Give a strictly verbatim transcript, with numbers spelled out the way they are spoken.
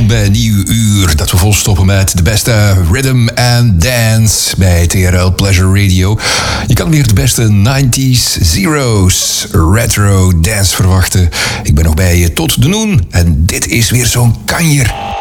welkom bij een nieuw uur dat we volstoppen met de beste rhythm and dance bij T R L Pleasure Radio. Je kan weer de beste nineties, zeros, retro dance verwachten. Ik ben nog bij je tot de noen en dit is weer zo'n kanjer.